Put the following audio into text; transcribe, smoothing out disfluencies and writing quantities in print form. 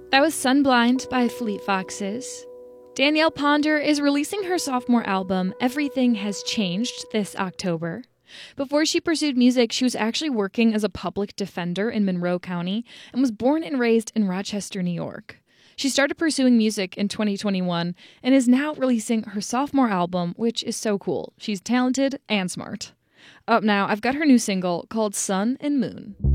That was Sunblind by Fleet Foxes. Danielle Ponder is releasing her sophomore album, Everything Has Changed, this October. Before she pursued music, she was actually working as a public defender in Monroe County and was born and raised in Rochester, New York. She started pursuing music in 2021 and is now releasing her sophomore album, which is so cool. She's talented and smart. Up now, I've got her new single called Sun and Moon.